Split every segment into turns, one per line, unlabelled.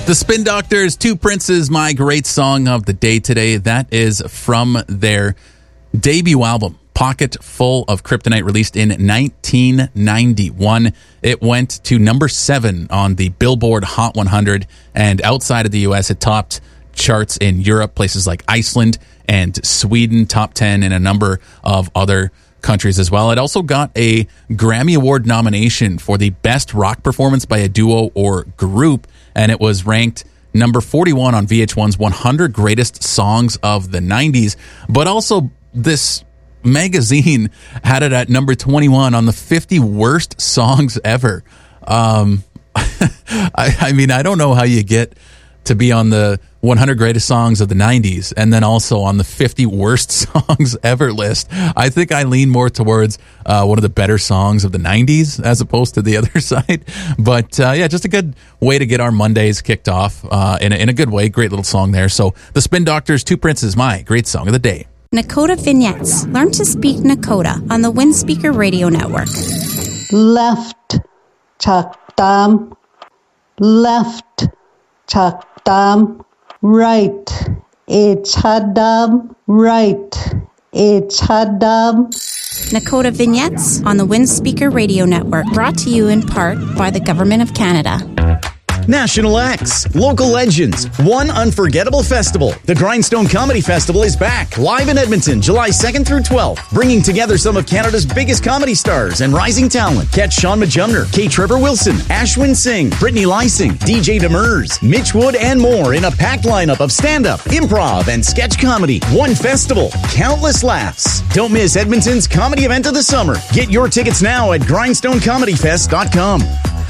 The Spin Doctors, Two Princes, my great song of the day today. That is from their debut album, Pocket Full of Kryptonite, released in 1991. It went to number 7 on the Billboard Hot 100, and outside of the U.S., it topped charts in Europe, places like Iceland and Sweden, top 10 in a number of other countries as well. It also got a Grammy Award nomination for the best rock performance by a duo or group, and it was ranked number 41 on VH1's 100 Greatest Songs of the 90s. But also, this magazine had it at number 21 on the 50 worst songs ever. I mean, I don't know how you get to be on the 100 Greatest Songs of the 90s and then also on the 50 Worst Songs Ever list. I think I lean more towards one of the better songs of the 90s as opposed to the other side. But yeah, just a good way to get our Mondays kicked off in a good way. Great little song there. So the Spin Doctors, Two Princes, my great song of the day.
Nakota Vignettes. Learn to speak Nakota on the Windspeaker Radio Network.
Left chakdam, left chakdam, right chadam, right chadam.
Nakota Vignettes on the Windspeaker Radio Network, brought to you in part by the Government of Canada.
National X, local legends, one unforgettable festival. The Grindstone Comedy Festival is back, live in Edmonton, July 2nd through 12th, bringing together some of Canada's biggest comedy stars and rising talent. Catch Sean Majumner, K. Trevor Wilson, Ashwin Singh, Brittany Lysing, DJ Demers, Mitch Wood, and more in a packed lineup of stand-up, improv, and sketch comedy. One festival, countless laughs. Don't miss Edmonton's comedy event of the summer. Get your tickets now at grindstonecomedyfest.com.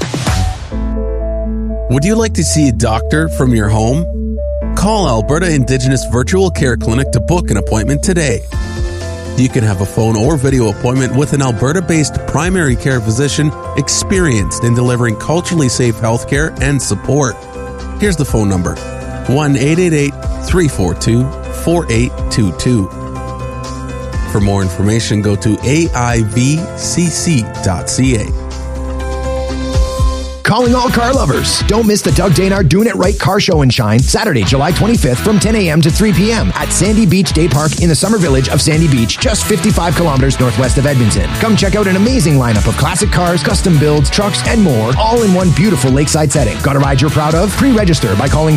Would you like to see a doctor from your home? Call Alberta Indigenous Virtual Care Clinic to book an appointment today. You can have a phone or video appointment with an Alberta-based primary care physician experienced in delivering culturally safe healthcare and support. Here's the phone number, 1-888-342-4822. For more information, go to aivcc.ca.
Calling all car lovers. Don't miss the Doug Daynard Doing It Right Car Show and Shine, Saturday, July 25th from 10 a.m. to 3 p.m. at Sandy Beach Day Park in the summer village of Sandy Beach, just 55 kilometers northwest of Edmonton. Come check out an amazing lineup of classic cars, custom builds, trucks, and more, all in one beautiful lakeside setting. Got a ride you're proud of? Pre-register by calling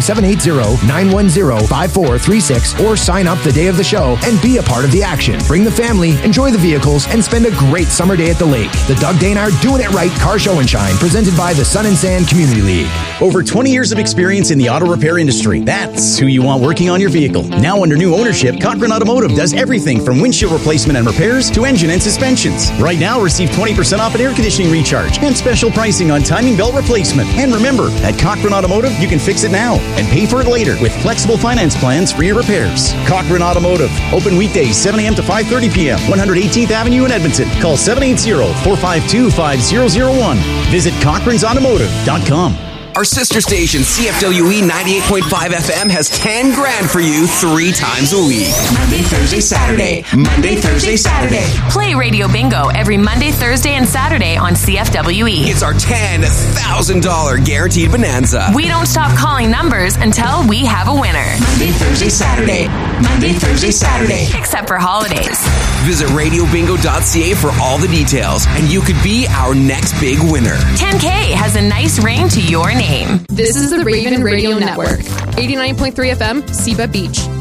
780-910-5436 or sign up the day of the show and be a part of the action. Bring the family, enjoy the vehicles, and spend a great summer day at the lake. The Doug Daynard Doing It Right Car Show and Shine, presented by the Sun and Sand Community League.
Over 20 years of experience in the auto repair industry. That's who you want working on your vehicle. Now under new ownership, Cochrane Automotive does everything from windshield replacement and repairs to engine and suspensions. Right now, receive 20% off an air conditioning recharge and special pricing on timing belt replacement. And remember, at Cochrane Automotive, you can fix it now and pay for it later with flexible finance plans for your repairs. Cochrane Automotive, open weekdays 7 a.m. to 5:30 p.m. 118th Avenue in Edmonton. Call 780-452-5001. Visit cochranesautomotive.com.
Our sister station, CFWE 98.5 FM, has 10 grand for you 3 times a week.
Monday, Thursday, Saturday. Monday, Thursday, Saturday.
Play Radio Bingo every Monday, Thursday, and Saturday on CFWE.
It's our $10,000 guaranteed bonanza.
We don't stop calling numbers until we have a winner.
Monday, Thursday, Saturday. Monday, Thursday, Saturday.
Except for holidays.
Visit radiobingo.ca for all the details, and you could be our next big winner.
10K has a nice ring to your name.
This is the Raven Radio Network. 89.3 FM, Seba Beach.